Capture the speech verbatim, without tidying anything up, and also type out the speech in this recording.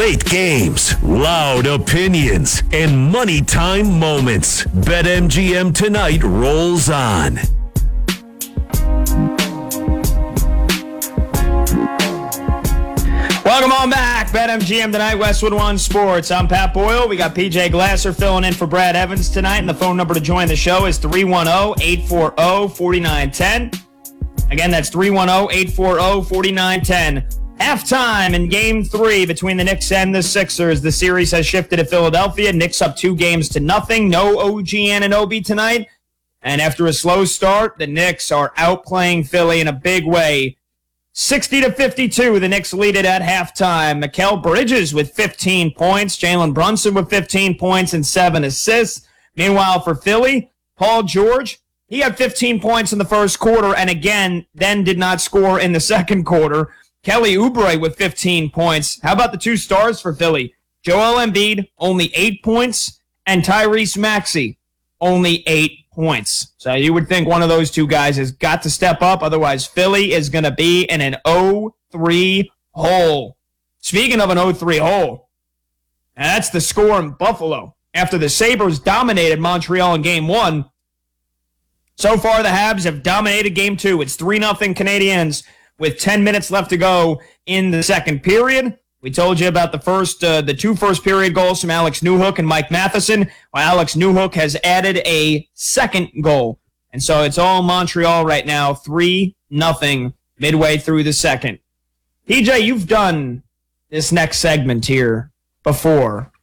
Great games, loud opinions, and money time moments. BetMGM tonight rolls on. Welcome on back. BetMGM tonight, Westwood One Sports. I'm Pat Boyle. We got P J Glasser filling in for Brad Evans tonight, and the phone number to join the show is three one zero, eight four zero, four nine one zero. Again, that's three one zero, eight four zero, four nine one zero. Halftime in Game three between the Knicks and the Sixers. The series has shifted to Philadelphia. Knicks up two games to nothing. No O G Anunoby tonight. And after a slow start, the Knicks are outplaying Philly in a big way. sixty to fifty-two, the Knicks lead it at halftime. Mikal Bridges with fifteen points. Jalen Brunson with fifteen points and seven assists. Meanwhile, for Philly, Paul George, he had fifteen points in the first quarter and again, then did not score in the second quarter. Kelly Oubre with fifteen points. How about the two stars for Philly? Joel Embiid, only eight points, and Tyrese Maxey, only eight points. So you would think one of those two guys has got to step up. Otherwise, Philly is going to be in an oh three hole. Speaking of an oh three hole, that's the score in Buffalo. After the Sabres dominated Montreal in Game one, so far the Habs have dominated Game two. It's three nothing Canadiens with ten minutes left to go in the second period. We told you about the first, uh, the two first period goals from Alex Newhook and Mike Matheson, while Alex Newhook has added a second goal. And so it's all Montreal right now, three nothing midway through the second. P J, you've done this next segment here before.